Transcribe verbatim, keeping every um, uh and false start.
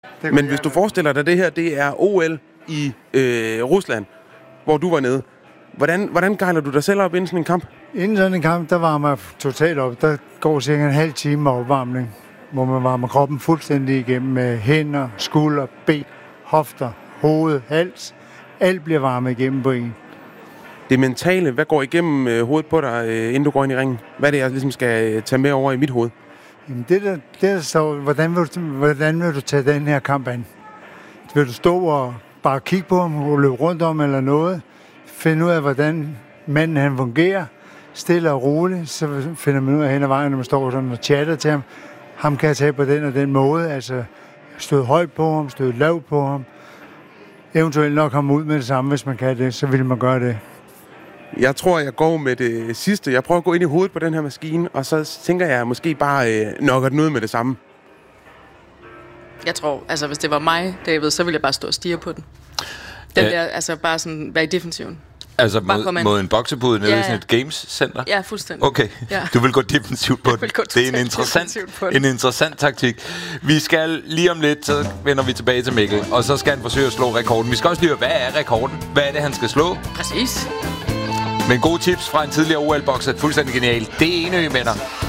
Men hvis du forestiller dig, det her, det er O L i øh, Rusland, hvor du var nede. Hvordan, hvordan gejler du dig selv op inden sådan en kamp? Inden sådan en kamp, der varmer jeg totalt op. Der går cirka en halv time med opvarmning, hvor man varmer kroppen fuldstændig igennem med hænder, skulder, ben, hofter, hoved, hals. Alt bliver varmet igennem på en. Det mentale, hvad går igennem øh, hovedet på dig, øh, inden du går ind i ringen? Hvad er det, jeg ligesom skal øh, tage med over i mit hoved? Jamen det der, det der står, hvordan vil, du, hvordan vil du tage den her kamp an? Vil du stå og bare kigge på ham, og løbe rundt om eller noget? Finde ud af, hvordan manden han fungerer? Stille og roligt, så finder man ud af hen ad vejen, når man står sådan og chatter til ham. Ham kan jeg tage på den og den måde, altså støde højt på ham, støde lavt på ham. Eventuelt nok komme ud med det samme, hvis man kan det, så vil man gøre det. Jeg tror, jeg går med det sidste. Jeg prøver at gå ind i hovedet på den her maskine, og så tænker jeg måske bare øh, nokker den ud med det samme. Jeg tror, altså hvis det var mig, David, så ville jeg bare stå og stirre på den. Den Ja. der, altså bare sådan, være i defensiven. Altså Bare mod, komme ind. mod en boksebude nede Ja, i sådan ja. et games-center? Ja, fuldstændig. Okay, Ja. du vil gå defensivt på Jeg den. vil gå Det er en totalt interessant, defensivt på den. en interessant taktik. Vi skal lige om lidt, så vender vi tilbage til Mikkel, og så skal han forsøge at slå rekorden. Vi skal også lige høre, hvad er rekorden? Hvad er det, han skal slå? Præcis. Men gode tips fra en tidligere O L-bokser, fuldstændig genial. Det er Enø, venner.